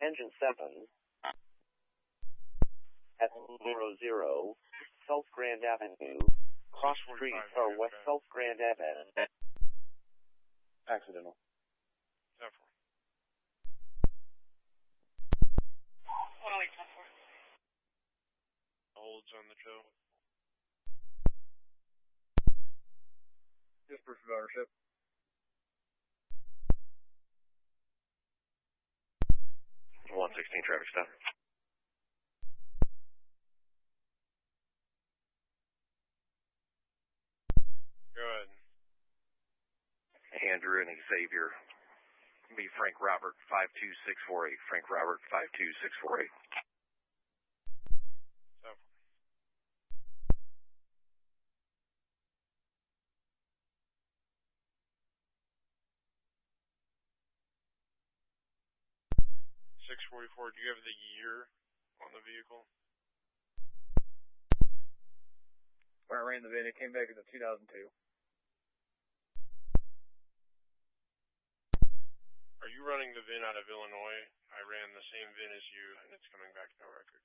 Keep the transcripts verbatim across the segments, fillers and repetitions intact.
Engine seven at zero zero South Grand Avenue, cross street or West South Grand Avenue. Accidental. ten four. one oh eight, ten four. Holds on the Joe. Just proof of ownership. one sixteen traffic stop. Go ahead. Andrew and Xavier. Me, Frank Robert, five two six four eight. Frank Robert, five two six four eight. ten four. six forty-four, do you have the year on the vehicle? When I ran the VIN, it came back as a two thousand two. Are you running the VIN out of Illinois? I ran the same VIN as you, and it's coming back no record.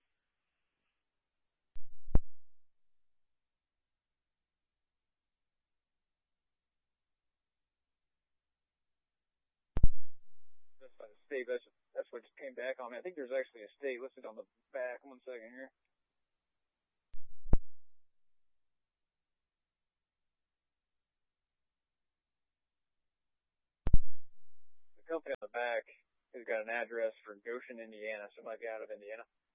That's by the state. That's that's what came back on me. I think there's actually a state listed on the back. One second here. The company on the back has got an address for Goshen, Indiana. Somebody out of Indiana.